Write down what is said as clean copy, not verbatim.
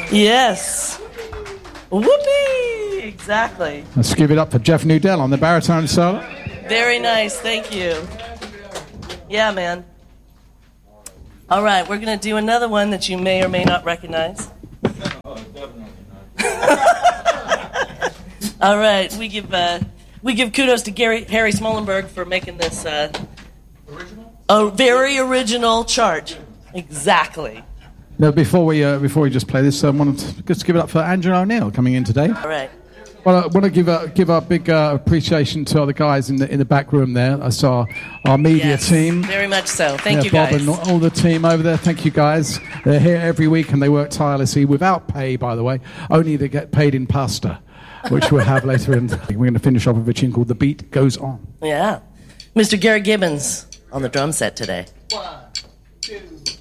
Yes. Whoopee! Exactly. Let's give it up for Jeff Nudell on the baritone solo. Very nice. Thank you. Yeah, man. All right, we're going to do another one that you may or may not recognize. All right, we give kudos to Harry Smollenberg for making this a very original chart. Exactly. Now, before we just play this, I want to just give it up for Angela O'Neill coming in today. All right. Well, I want to give a big appreciation to all the guys in the back room there. I saw our media team. Very much so. Thank you, guys. Bob and all the team over there. Thank you, guys. They're here every week and they work tirelessly without pay, by the way. Only they get paid in pasta, which we'll have later. And we're going to finish off with a tune called "The Beat Goes On." Yeah, Mr. Gary Gibbons on the drum set today. 1, 2.